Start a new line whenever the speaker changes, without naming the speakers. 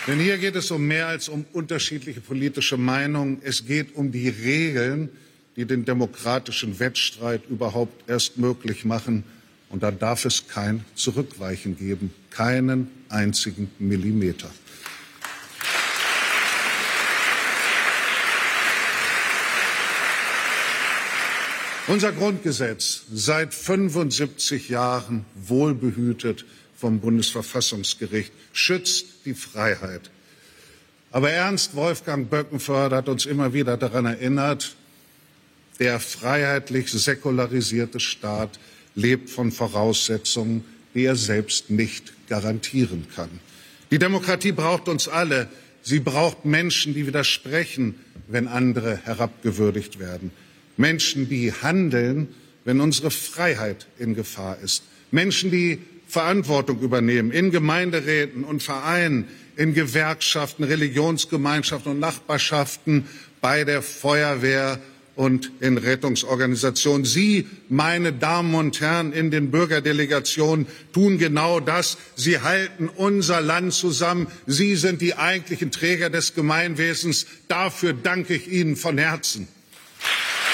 Denn hier geht es um mehr als um unterschiedliche politische Meinungen. Es geht um die Regeln, die den demokratischen Wettstreit überhaupt erst möglich machen. Und da darf es kein Zurückweichen geben, keinen einzigen Millimeter. Unser Grundgesetz, seit 75 Jahren wohlbehütet vom Bundesverfassungsgericht, schützt die Freiheit. Aber Ernst Wolfgang Böckenförde hat uns immer wieder daran erinnert, der freiheitlich säkularisierte Staat lebt von Voraussetzungen, die er selbst nicht garantieren kann. Die Demokratie braucht uns alle. Sie braucht Menschen, die widersprechen, wenn andere herabgewürdigt werden. Menschen, die handeln, wenn unsere Freiheit in Gefahr ist. Menschen, die Verantwortung übernehmen in Gemeinderäten und Vereinen, in Gewerkschaften, Religionsgemeinschaften und Nachbarschaften, bei der Feuerwehr und in Rettungsorganisationen. Sie, meine Damen und Herren, in den Bürgerdelegationen tun genau das. Sie halten unser Land zusammen. Sie sind die eigentlichen Träger des Gemeinwesens. Dafür danke ich Ihnen von Herzen.